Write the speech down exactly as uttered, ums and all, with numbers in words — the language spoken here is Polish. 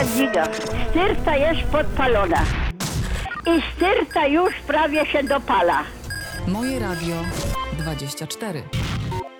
Jadwiga. Styrta jest podpalona. I styrta już prawie się dopala. Moje Radio dwadzieścia cztery.